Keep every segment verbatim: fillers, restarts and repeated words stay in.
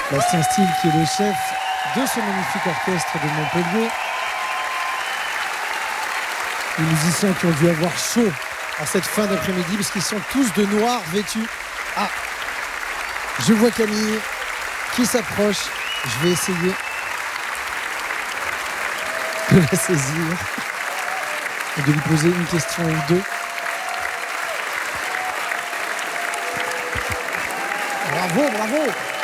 Bastien Steele qui est le chef de ce magnifique orchestre de Montpellier. Les musiciens qui ont dû avoir chaud en cette fin d'après-midi parce qu'ils sont tous de noir vêtus. Ah, je vois Camille qui s'approche. Je vais essayer de la saisir et de lui poser une question ou deux. Bravo, bravo.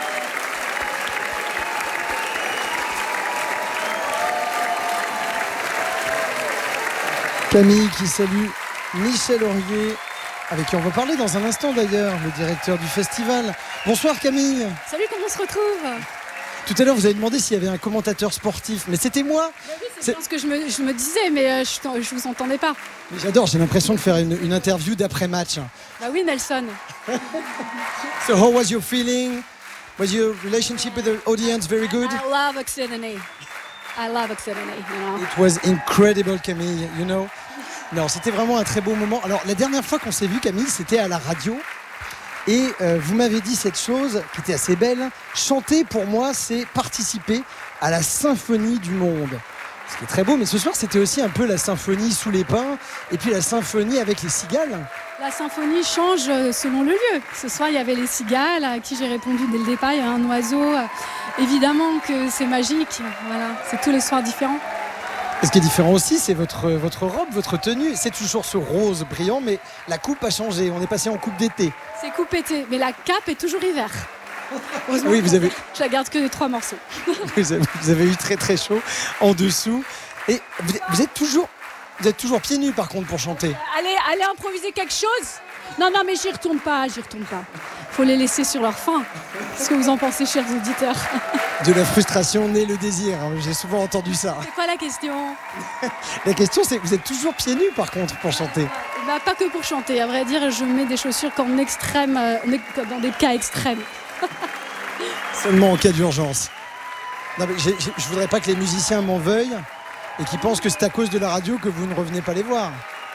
Camille qui salue Michel Aurier, avec qui on va parler dans un instant d'ailleurs, le directeur du festival. Bonsoir Camille. Salut, comment on se retrouve ? Tout à l'heure vous avez demandé s'il y avait un commentateur sportif, mais c'était moi. Bah oui, c'est, c'est... ce que je me, je me disais, mais euh, je ne vous entendais pas. Mais j'adore, j'ai l'impression de faire une, une interview d'après-match. Bah oui, Nelson. So how was your feeling? Was your relationship with the audience very good? I love Occitanie. I love Occitanie, you know. It was incredible, Camille, you know. Non, c'était vraiment un très beau moment. Alors, la dernière fois qu'on s'est vu, Camille, c'était à la radio. Et euh, vous m'avez dit cette chose qui était assez belle. Chanter, pour moi, c'est participer à la symphonie du monde. Ce qui est très beau, mais ce soir, c'était aussi un peu la symphonie sous les pins. Et puis la symphonie avec les cigales. La symphonie change selon le lieu. Ce soir, il y avait les cigales, à qui j'ai répondu dès le départ. Il y a un oiseau. Évidemment que c'est magique. Voilà, c'est tous les soirs différents. Et ce qui est différent aussi, c'est votre, votre robe, votre tenue. C'est toujours ce rose brillant, mais la coupe a changé. On est passé en coupe d'été. C'est coupe été, mais la cape est toujours hiver. Oui, vous avez... Je la garde que les trois morceaux. Vous avez, vous avez eu très très chaud en dessous. Et vous, vous êtes toujours... Vous êtes toujours pieds nus par contre pour chanter. Allez, allez improviser quelque chose. Non, non, mais j'y retourne pas, j'y retourne pas. Faut les laisser sur leur faim. Qu'est-ce que vous en pensez, chers auditeurs ? De la frustration naît le désir. J'ai souvent entendu ça. C'est quoi la question ? La question, c'est que vous êtes toujours pieds nus par contre pour chanter. Bah, pas que pour chanter. À vrai dire, je mets des chaussures qu'en extrême, euh, dans des cas extrêmes. Seulement en cas d'urgence. Non, mais j'ai, j'ai, je voudrais pas que les musiciens m'en veuillent et qu'ils pensent que c'est à cause de la radio que vous ne revenez pas les voir.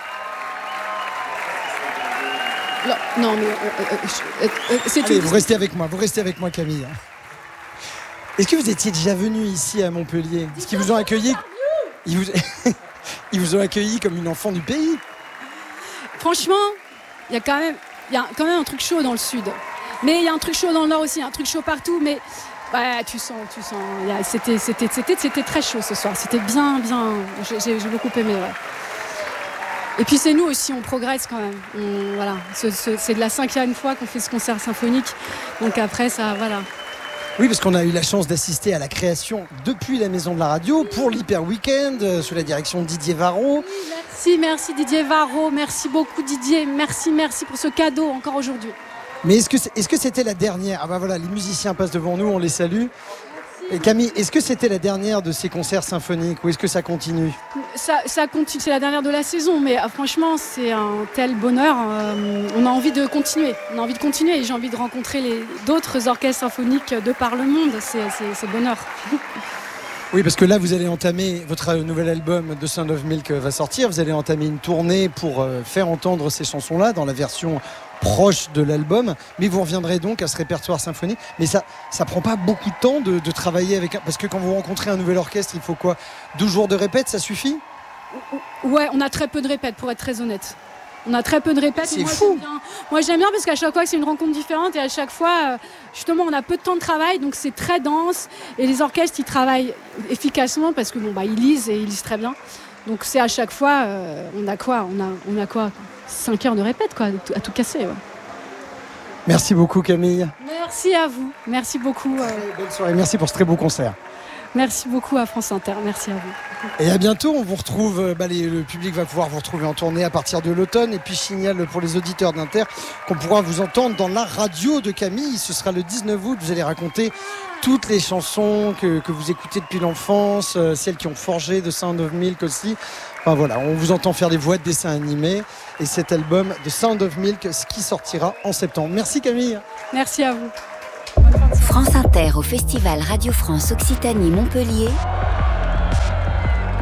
Non, non mais euh, euh, euh, c'est Allez, une... vous restez avec moi, vous restez avec moi, Camille. Est-ce que vous étiez déjà venu ici à Montpellier ? Est-ce qu'ils vous ont accueilli ? Ils vous... Ils vous ont accueilli comme une enfant du pays ? Franchement, il y a quand même, il y a quand même un truc chaud dans le sud. Mais il y a un truc chaud dans le nord aussi, un truc chaud partout. Mais ouais, tu sens, tu sens. C'était, c'était, c'était, c'était très chaud ce soir. C'était bien, bien. J'ai, j'ai beaucoup aimé. Ouais. Et puis c'est nous aussi, on progresse quand même. On, voilà, c'est, c'est de la cinquième fois qu'on fait ce concert symphonique. Donc après, ça, voilà. Oui, parce qu'on a eu la chance d'assister à la création depuis la Maison de la Radio pour l'Hyper Weekend euh, sous la direction de Didier Varro. Merci, merci Didier Varro. Merci beaucoup Didier. Merci, merci pour ce cadeau encore aujourd'hui. Mais est-ce que, c'est, est-ce que c'était la dernière ? Ah ben voilà, les musiciens passent devant nous, on les salue. Et Camille, est-ce que c'était la dernière de ces concerts symphoniques ou est-ce que ça continue ? ça, ça continue, c'est la dernière de la saison, mais euh, franchement, c'est un tel bonheur. Euh, on a envie de continuer. On a envie de continuer et j'ai envie de rencontrer les, d'autres orchestres symphoniques de par le monde. C'est, c'est, c'est bonheur. Oui, parce que là, vous allez entamer, votre nouvel album The Sound of Milk va sortir. Vous allez entamer une tournée pour euh, faire entendre ces chansons-là dans la version proche de l'album, mais vous reviendrez donc à ce répertoire symphonique. Mais ça ça prend pas beaucoup de temps de, de travailler avec un... Parce que quand vous rencontrez un nouvel orchestre, il faut quoi ? douze jours de répète, ça suffit ? Ouais, on a très peu de répètes, pour être très honnête. On a très peu de répètes. C'est moi, fou. J'aime bien. Moi j'aime bien parce qu'à chaque fois c'est une rencontre différente et à chaque fois justement on a peu de temps de travail, donc c'est très dense et les orchestres ils travaillent efficacement parce que bon bah ils lisent et ils lisent très bien. Donc c'est à chaque fois euh, on a quoi on a on a quoi cinq heures de répète quoi à tout casser. Ouais. Merci beaucoup Camille. Merci à vous. Merci beaucoup. Euh... Bonne soirée. Merci pour ce très beau concert. Merci beaucoup à France Inter. Merci à vous. Et à bientôt. On vous retrouve. Bah, les, le public va pouvoir vous retrouver en tournée à partir de l'automne. Et puis je signale pour les auditeurs d'Inter qu'on pourra vous entendre dans la radio de Camille. Ce sera le dix-neuf août. Vous allez raconter toutes les chansons que, que vous écoutez depuis l'enfance, euh, celles qui ont forgé The Sound of Milk aussi. Enfin voilà, on vous entend faire des voix de dessins animés. Et cet album The Sound of Milk, ce qui sortira en septembre. Merci Camille. Merci à vous. France Inter au Festival Radio France Occitanie Montpellier.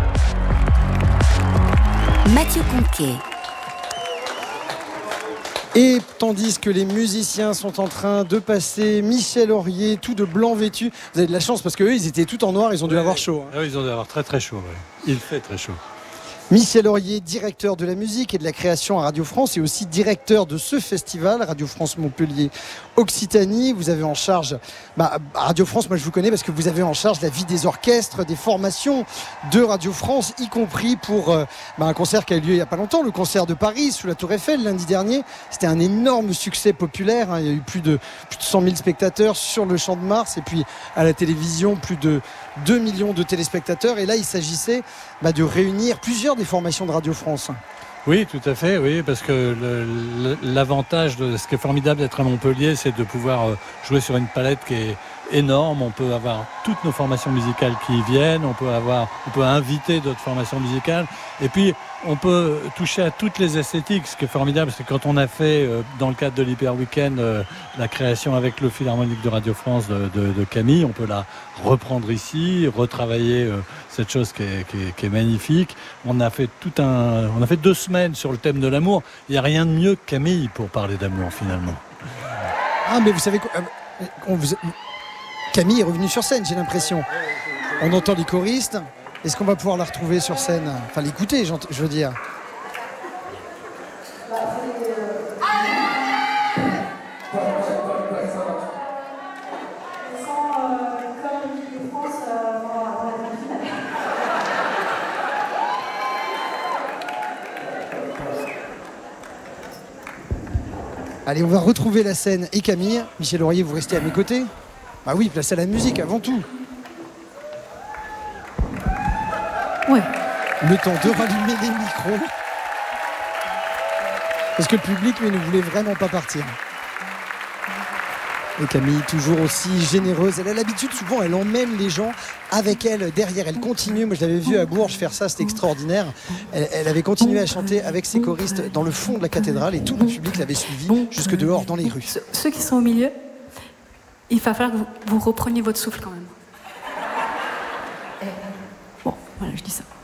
Mathieu Conquet. Et tandis que les musiciens sont en train de passer, Michel Aurier, tout de blanc vêtu. Vous avez de la chance parce qu'eux, ils étaient tout en noir, ils ont dû ouais, avoir chaud. Hein. Ouais, ils ont dû avoir très très chaud. Ouais. Il fait très chaud. Michel Aurier, directeur de la musique et de la création à Radio France et aussi directeur de ce festival, Radio France Montpellier Occitanie. Vous avez en charge, bah, Radio France, moi je vous connais parce que vous avez en charge la vie des orchestres, des formations de Radio France, y compris pour euh, bah, un concert qui a eu lieu il n'y a pas longtemps, le concert de Paris sous la Tour Eiffel lundi dernier. C'était un énorme succès populaire, hein. Il y a eu plus de, plus de cent mille spectateurs sur le Champ de Mars et puis à la télévision plus de deux millions de téléspectateurs. Et là il s'agissait bah, de réunir plusieurs des formations de Radio France. Oui, tout à fait, oui, parce que le, le, l'avantage de ce qui est formidable d'être à Montpellier, c'est de pouvoir jouer sur une palette qui est énorme. On peut avoir toutes nos formations musicales qui y viennent, on peut avoir, on peut inviter d'autres formations musicales, et puis on peut toucher à toutes les esthétiques. Ce qui est formidable, c'est que quand on a fait, dans le cadre de l'Hyper Weekend, la création avec le Philharmonique de Radio France de, de, de Camille, on peut la reprendre ici, retravailler cette chose qui est, qui est, qui est magnifique. On a fait tout un, on a fait deux semaines sur le thème de l'amour. Il n'y a rien de mieux que Camille pour parler d'amour finalement. Ah mais vous savez quoi, on vous... Camille est revenue sur scène, j'ai l'impression. On entend les choristes. Est-ce qu'on va pouvoir la retrouver sur scène? Enfin, l'écouter, je veux dire. Allez, on va retrouver la scène et Camille. Michel Aurier, vous restez à mes côtés? Bah oui, place à la musique avant tout. Ouais. Le temps de rallumer les micros. Parce que le public, lui, ne voulait vraiment pas partir. Et Camille, toujours aussi généreuse. Elle a l'habitude, souvent, elle emmène les gens avec elle derrière. Elle continue. Moi, je l'avais vu à Bourges faire ça, c'était extraordinaire. Elle, elle avait continué à chanter avec ses choristes dans le fond de la cathédrale et tout le public l'avait suivi jusque dehors dans les rues. Ceux qui sont au milieu, il va falloir que vous, vous repreniez votre souffle quand même. Bon, voilà, je dis ça.